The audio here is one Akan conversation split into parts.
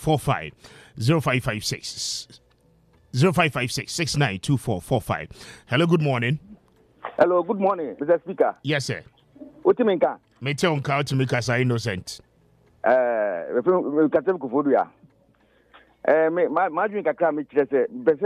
0556 692445. Hello, good morning. Hello, good morning, Mr. Speaker. Yes, sir. What do you mean? Me tell you to make us innocent. Katem Kufuduya. My drink a cram, which is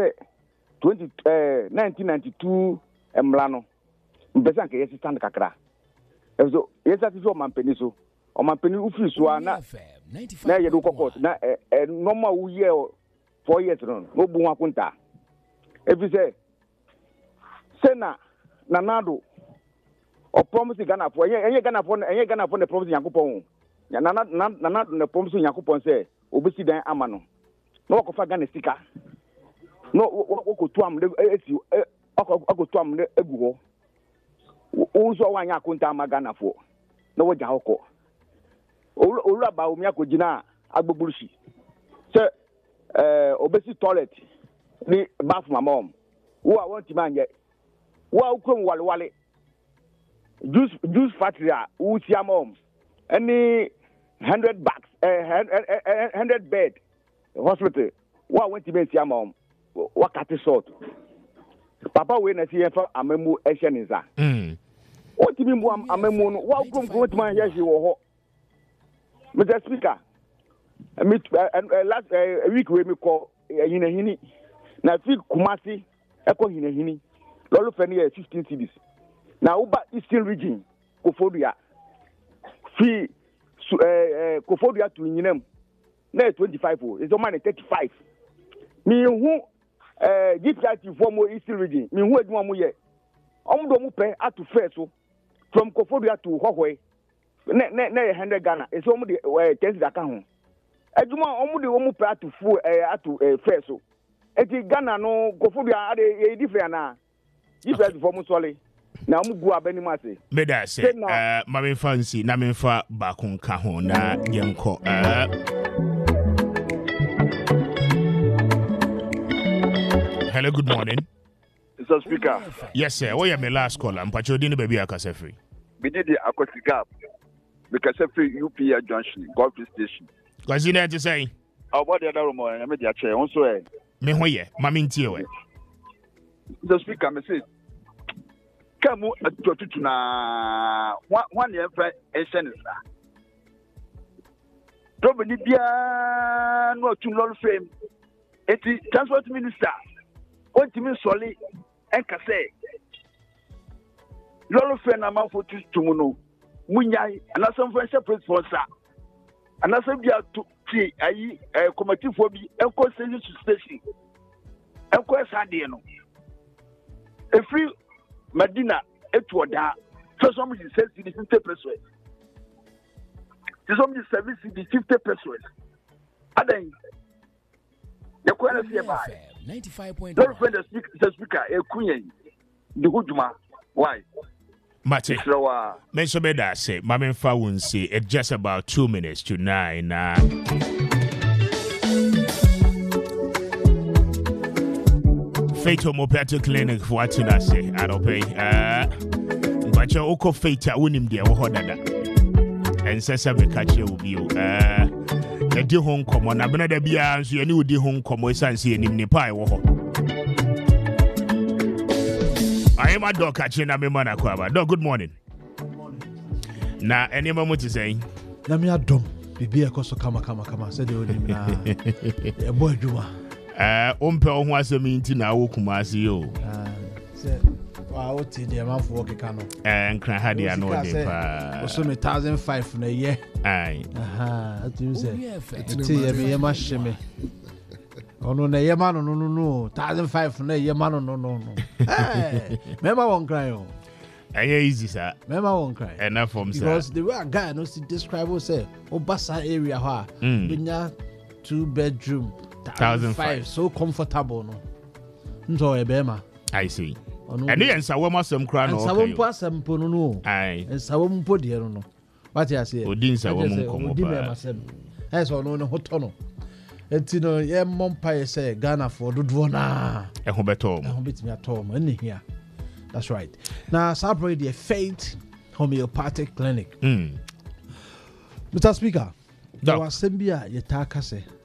1992 Mlano. Besanka, yes, stand Kakra. So, yes, that is all my peniso. Or my penny Ufiswana. Now you do cocoa. Now, a normal year 4 years run. No Buma Kunta. If you say, Sena, Nanado, or promising Ghana for any Ghana for the promise Yakupon. Nana, the promise Yakupon say, Obisi Dan Amano. No Kofagana sticker. No, what could Twam, Uncle Tom, Ebuo. Also, one Yakunta Magana for. No, what Jahoko. Ura ba Umiako Jina, Abubushi. Sir, Obesi toilet, the bath my mom. Who I want to man yet. Welcome, Wale. Juice factory, who see your mom. Any 100 bucks, 100 bed hospital. What went to be your mom? What cat is sort? Papa, when I see him for a memo, Asian is that. What do you mean, a memo? Welcome, go to my yes, you were. Mr. Speaker, last week we call Hinahini. Now, if you Kumasi, Echo Hinahini, Lolo Fenny 15 cities. Now, Uba Eastern region, Kofodia, free Kofodia to Ininem, now 25, it's only 35. Me who GPIT for more Eastern region, me who do one more. Don't pay at to first from Kofodia to Hohoi. Ne 100 Ghana. It's only the 10 that can. Ejuma only the one pay to full to first. Eti Ghana no Kofodia are different na. Different for Musoli. Na mu go abani mase. Me da say mame fancy na me fa bakun ka ho na yenko. Hello, good morning. Mr. Speaker. Yes, sir. Where my last call? I'm Pachodini baby Akase free. We did the Akose Gap. Because every UPA Junction, Golf Station. Because you know to say? Oh, what the other morning, I made your chair. Also, me hoye, Mammy Tio. The Speaker, I say, come to na 1 year for a senator. Probably be no too long fame. It's the Transport Minister. What do you mean, Solly and Casse? Lolo friend, I'm out for Tumuno. Munyai, and that's some friendship sponsor. And that's some to see a committee for me, and course, station. And course, Hadiano. A free Medina, Etwada, so somebody says the 50%. So somebody service the 50%. And then the quality of 95.1. Don't friend the speaker, a queen, the Hujuma. Why? Mate, mention that say, Mamma Fawun say it's just about 2 minutes to 9. Fatal Mopati Clinic for what I say, I don't pay. But your Oko Fata win him there, and says, I catch you with you. The dear home come on, I've been at the beer, so you knew the home come with Sansi and in the pie. I am a dog catching a man. Dog, good morning. Now, any moment to say, let me add dumb. Bibi akoso kama said you na a boy juma. Umpe was a meeting now Kumasi yo. What the amount for work cano and cry had the no so 1,500 in a year. Aye. What do you say? It's me. Oh no, Yamano, no, 1,500 Yamano, no. Hey, remember one cry. Easy, sir. Remember one cry. Enough from because the way a guy knows to describe what say, Obasa area, ha, 2-bedroom, 1,500, so comfortable, no. So a bema. I see. And the answer was some crown or some person, no. Aye, and some put here, no. What I say, Odin's a woman come as on no hotono. And you know, yeah, Mompire say Ghana for Dudvona. A hobetom. I beat me at home, and here. That's right. Now, celebrate the Faith Homeopathic Clinic. Mr. Speaker, there was Sembia Yetaka say.